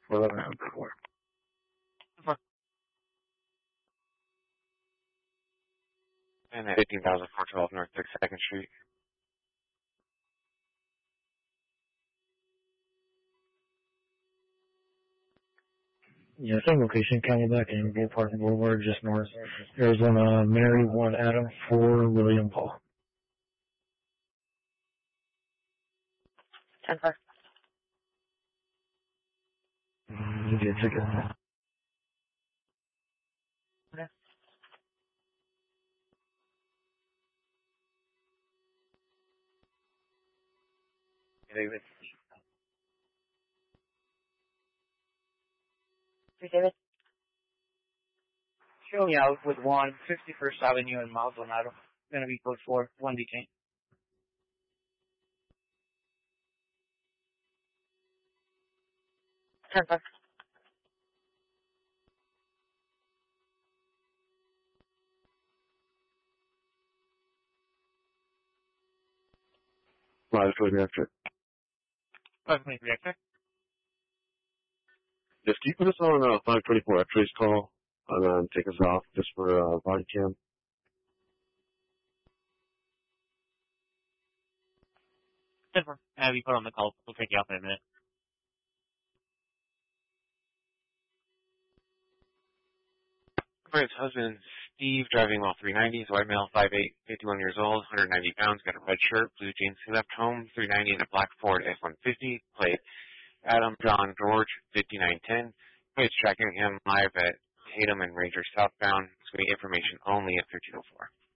411 out before. And at 15,412 North 32nd Street. Yeah, same location, Camelback and Bull Park Boulevard, just north. Arizona, Mary 1 Adam 4 William Paul. 10-4. You get a ticket. Okay. David. Hey, David. Show me out with 51st Avenue and Maldonado. Gonna be code 4, 1 detained. 10-4. Live for the reactor. 520 reactor. Just keep us on 524 X-rays call and then take us off just for body cam. Have you put on the call? We'll take you off in a minute. Brian's husband, Steve, driving all 390s, white male, 5'8", 51 years old, 190 pounds, got a red shirt, blue jeans. He left home, 390 in a black Ford F-150, plate Adam John George, 5910. Please tracking him live at Tatum and Ranger southbound. It's going to be information only at 1304.